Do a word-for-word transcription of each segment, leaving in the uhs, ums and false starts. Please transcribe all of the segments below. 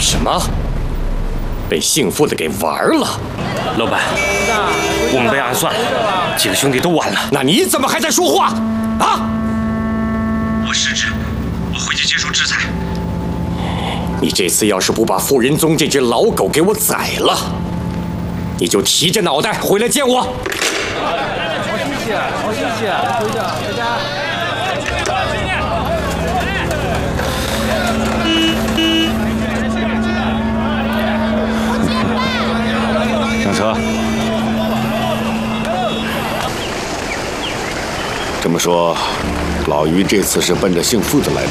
什么？被姓傅的给玩了？ 老板，我们被暗算了，几个兄弟都完了。 那你怎么还在说话？啊！ 我失职，我回去接受制裁。 你这次要是不把傅仁宗这只老狗给我宰了，你就提着脑袋回来见我。 好谢谢，好谢谢，回家，回家。 上车。这么说，老于这次是奔着姓傅的来的。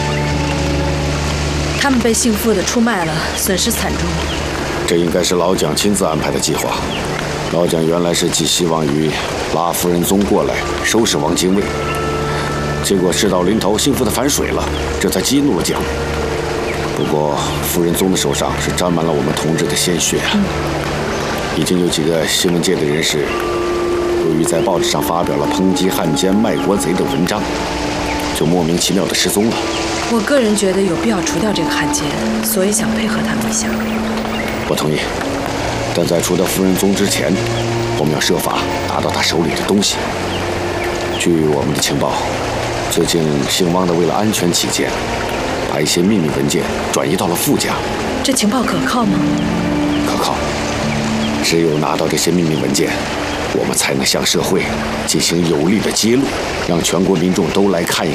他们被姓傅的出卖了，损失惨重。 这应该是老蒋亲自安排的计划。老蒋原来是寄希望于拉夫人宗过来收拾王精卫，结果事到临头，姓傅的反水了，这才激怒了蒋。不过夫人宗的手上是沾满了我们同志的鲜血啊！嗯、已经有几个新闻界的人士，由于在报纸上发表了抨击汉奸、卖国贼的文章，就莫名其妙的失踪了。 我个人觉得有必要除掉这个汉奸，所以想配合他们一下。 我同意，但在除掉夫人宗之前，我们要设法拿到他手里的东西。据我们的情报，最近姓汪的为了安全起见，把一些秘密文件转移到了傅家。 这情报可靠吗？ 可靠。只有拿到这些秘密文件，我们才能向社会进行有力的揭露，让全国民众都来看一